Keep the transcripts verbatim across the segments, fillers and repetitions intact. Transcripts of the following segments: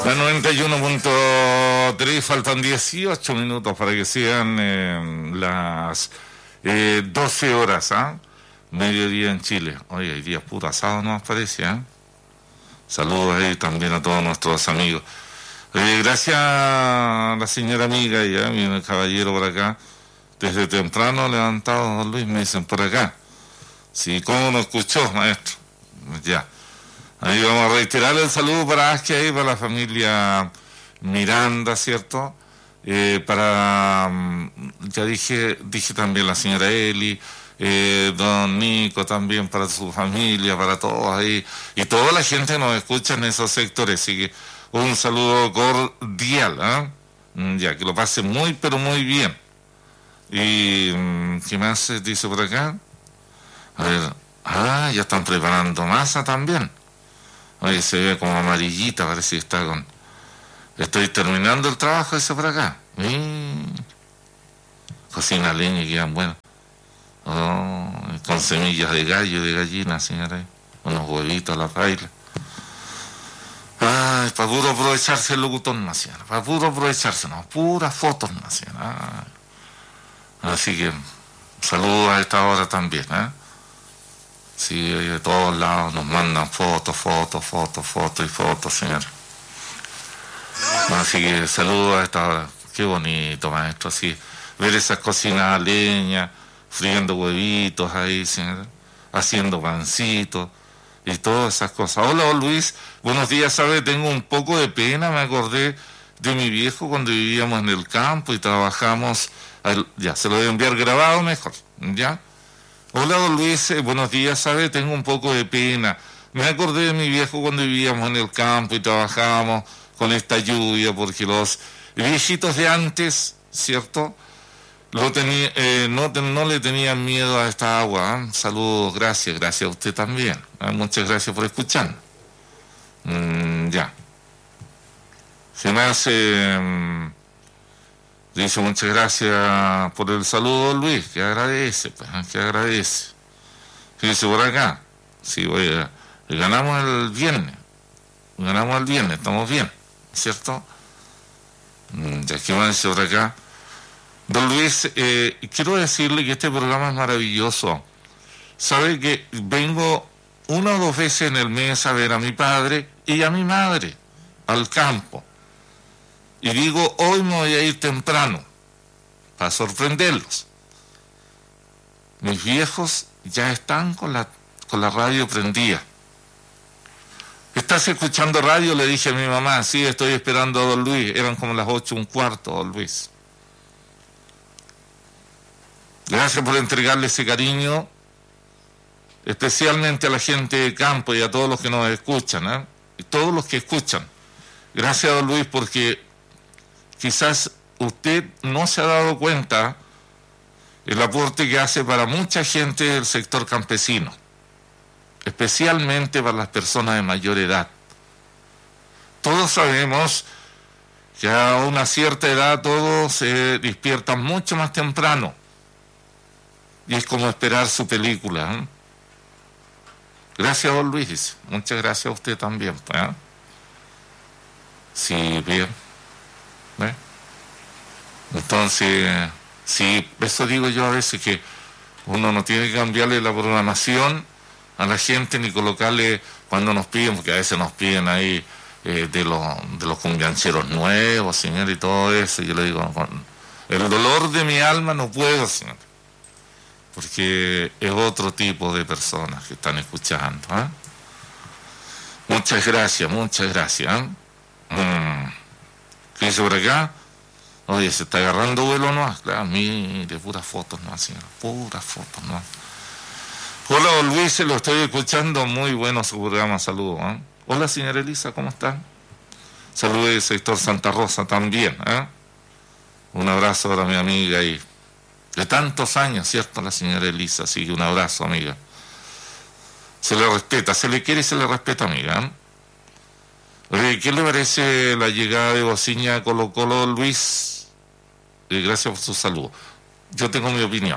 La noventa y uno punto tres, faltan dieciocho minutos para que sean eh, las eh, doce horas, ¿ah? ¿eh? Mediodía en Chile. Oye, hay días puto asado, nos parece, ¿eh? Saludos ahí también a todos nuestros amigos. Eh, gracias a la señora amiga, ya viene el caballero por acá. Desde temprano levantado, don Luis, me dicen por acá. Sí, ¿cómo nos escuchó, maestro? Ya. Ahí vamos a reiterar el saludo para Askia y para la familia Miranda, ¿cierto? Eh, para, ya dije, dije también la señora Eli, eh, don Nico también, para su familia, para todos ahí, y toda la gente que nos escucha en esos sectores, así que un saludo cordial, ¿eh? Ya, que lo pase muy, pero muy bien. Y, ¿qué más dice por acá? A ver, ah, ya están preparando masa también. Oye, se ve como amarillita, parece que está con... Estoy terminando el trabajo ese por acá. Mm. Cocina leña y quedan buenos. Oh, con semillas de gallo y de gallina, señora. Unos huevitos a la paila. Ay, para puro aprovecharse el locutón nacional. Para puro aprovecharse, no, puras fotos nacionales. Así que, saludos a esta hora también, ¿eh? Sí, de todos lados nos mandan fotos, fotos, fotos, fotos y fotos, señor. Así que saludos a esta hora. Qué bonito, maestro, así. Ver esas cocinas a leña, friendo huevitos ahí, señor. Haciendo pancitos y todas esas cosas. Hola, don Luis. Buenos días, ¿sabe? Tengo un poco de pena, me acordé de mi viejo cuando vivíamos en el campo y trabajamos. Al... Ya, se lo voy a enviar grabado mejor, ¿ya? Hola, don Luis, eh, buenos días, ¿sabe? Tengo un poco de pena. Me acordé de mi viejo cuando vivíamos en el campo y trabajábamos con esta lluvia, porque los viejitos de antes, ¿cierto? Lo tenía, eh, no, no le tenían miedo a esta agua. ¿eh? Saludos, gracias, gracias a usted también. ¿eh? Muchas gracias por escuchar. Mm, ya. Se me hace... Mm, dice muchas gracias por el saludo, Luis, que agradece, pues, ¿eh? que agradece. Fíjese por acá, sí, oye, ganamos el viernes, ganamos el viernes, estamos bien, ¿cierto? Ya que me dice por acá. Don Luis, eh, quiero decirle que este programa es maravilloso. Sabe que vengo una o dos veces en el mes a ver a mi padre y a mi madre al campo. Y digo, hoy me voy a ir temprano para sorprenderlos. Mis viejos ya están con la, con la radio prendida. ¿Estás escuchando radio? Le dije a mi mamá. Sí, estoy esperando a don Luis. Eran como las ocho, un cuarto, don Luis. Gracias por entregarle ese cariño, especialmente a la gente de campo y a todos los que nos escuchan, ¿eh? Y todos los que escuchan. Gracias, don Luis, porque quizás usted no se ha dado cuenta el aporte que hace para mucha gente del sector campesino, especialmente para las personas de mayor edad. Todos sabemos que a una cierta edad todos se despiertan mucho más temprano y es como esperar su película. ¿eh? Gracias, don Luis. Muchas gracias a usted también. ¿eh? Sí, bien. ¿Eh? Entonces, sí, eso digo yo a veces, que uno no tiene que cambiarle la programación a la gente ni colocarle cuando nos piden, porque a veces nos piden ahí eh, de los de los cumbiancheros nuevos, señor, y todo eso. Y yo le digo, con el dolor de mi alma no puedo, señor, porque es otro tipo de personas que están escuchando. ¿eh? Muchas gracias, muchas gracias. ¿eh? Mm. ¿Qué dice por acá? Oye, se está agarrando vuelo, ¿no? Claro, mire, puras fotos, ¿no, señora? Puras fotos, ¿no? Hola, don Luis, lo estoy escuchando, muy bueno su programa, saludos. ¿eh? Hola, señora Elisa, ¿cómo está? Saludos del sector Santa Rosa también. ¿eh? Un abrazo para mi amiga y de tantos años, ¿cierto? La señora Elisa, así que un abrazo, amiga. Se le respeta, se le quiere y se le respeta, amiga. ¿eh? Oye, ¿qué le parece la llegada de Bociña a Colo Colo, Luis? Eh, gracias por su saludo. Yo tengo mi opinión.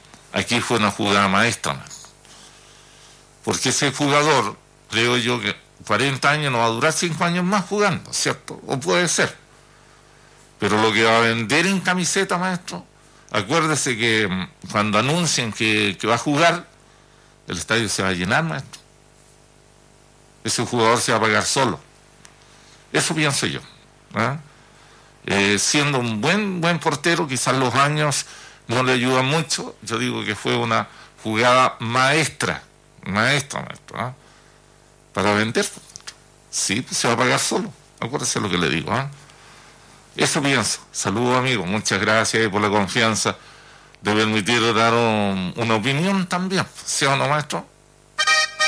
Aquí fue una jugada maestra, porque ese jugador, creo yo que cuarenta años no va a durar cinco años más jugando, ¿cierto? O puede ser. Pero lo que va a vender en camiseta, maestro, acuérdese que cuando anuncien que, que va a jugar, el estadio se va a llenar, maestro. Ese jugador se va a pagar solo. Eso pienso yo. ¿eh? Eh, siendo un buen, buen portero, quizás los años no le ayudan mucho. Yo digo que fue una jugada maestra, maestra, maestro, ¿eh? para vender. Sí, pues se va a pagar solo. Acuérdese lo que le digo. ¿eh? Eso pienso. Saludos, amigos. Muchas gracias por la confianza de permitir dar un, una opinión también. ¿Sí o no, maestro?